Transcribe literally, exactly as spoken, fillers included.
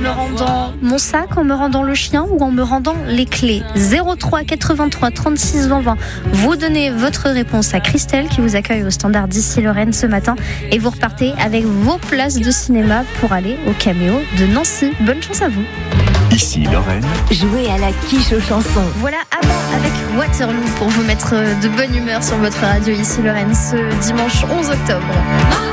me rendant mon sac, en me rendant le chien ou en me rendant les clés. zéro trois quatre-vingt-trois trente-six vingt vingt. Vous donnez votre réponse à Christelle qui vous accueille au standard d'ici Lorraine ce matin et vous repartez avec vos places de cinéma pour aller au Caméo de Nancy. Bonne chance à vous. Ici Lorraine. Jouez à la quiche aux chansons. Voilà, avant avec Waterloo pour vous mettre de bonne humeur sur votre radio ici Lorraine ce dimanche onze octobre.